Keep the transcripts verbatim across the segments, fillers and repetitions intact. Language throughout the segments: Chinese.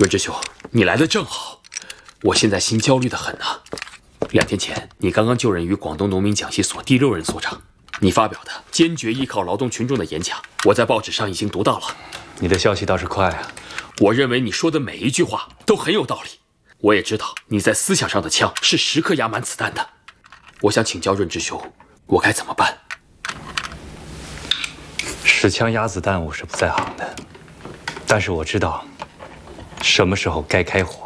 润之兄，你来的正好，我现在心焦虑的很啊。两天前，你刚刚就任于广东农民讲习所第六任所长，你发表的坚决依靠劳动群众的演讲，我在报纸上已经读到了。 你的消息倒是快啊！ 我认为你说的每一句话都很有道理。我也知道你在思想上的枪是时刻压满子弹的。我想请教润之兄，我该怎么办？ 使枪压子弹，我是不在行的，但是我知道什么时候该开火。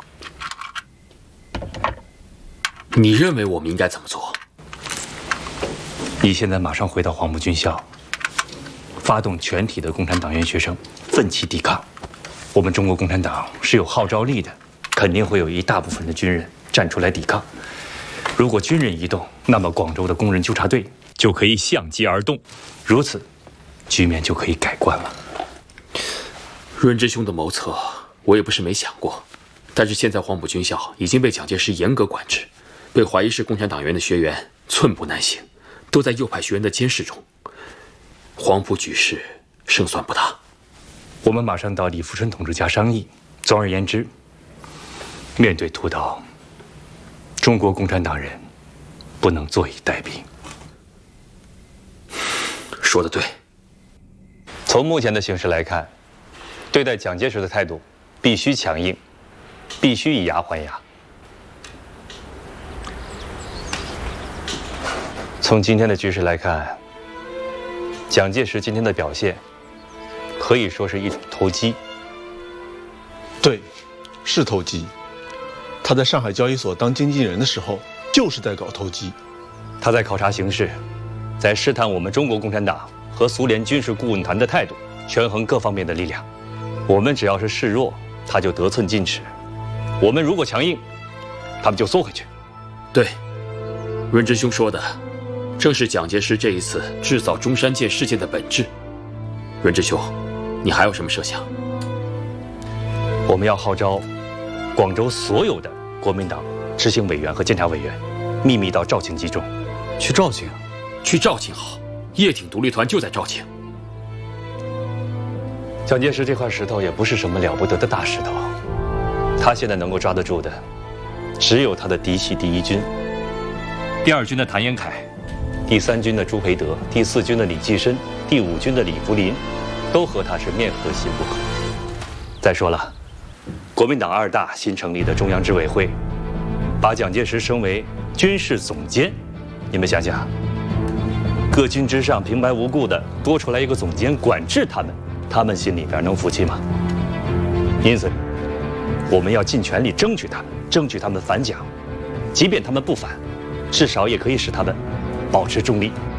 你认为我们应该怎么做？ 你现在马上回到黄埔军校，发动全体的共产党员学生奋起抵抗。我们中国共产党是有号召力的，肯定会有一大部分的军人站出来抵抗。如果军人一动，那么广州的工人纠察队就可以相继而动，如此，局面就可以改观了。 润之兄的谋策，我也不是没想过，但是现在黄埔军校已经被蒋介石严格管制，被怀疑是共产党员的学员寸步难行，都在右派学员的监视中。黄埔局势胜算不大。 我们马上到李富春同志家商议。总而言之，面对屠刀，中国共产党人不能坐以待毙。 说得对。 从目前的形势来看，对待蒋介石的态度必须强硬，必须以牙还牙。从今天的局势来看，蒋介石今天的表现可以说是一种投机。 对，是投机。他在上海交易所当经纪人的时候，就是在搞投机。 他在考察形势，在试探我们中国共产党和苏联军事顾问团的态度，权衡各方面的力量。我们只要是示弱，他就得寸进尺；我们如果强硬，他们就缩回去。 对，润之兄说的正是蒋介石这一次制造中山舰事件的本质。润之兄，你还有什么设想？ 我们要号召广州所有的国民党执行委员和监察委员，秘密到肇庆集中。 去肇庆？去肇庆好，叶挺独立团就在肇庆。 蒋介石这块石头也不是什么了不得的大石头，他现在能够抓得住的，只有他的嫡系第一军、第二军的谭延闿、第三军的朱培德、第四军的李济深、第五军的李福林，都和他是面和心不可。再说了，国民党二大新成立的中央执委会，把蒋介石升为军事总监，你们想想，各军之上平白无故的多出来一个总监管制他们，他们心里边能服气吗？因此，我们要尽全力争取他们，争取他们反蒋，即便他们不反，至少也可以使他们保持中立。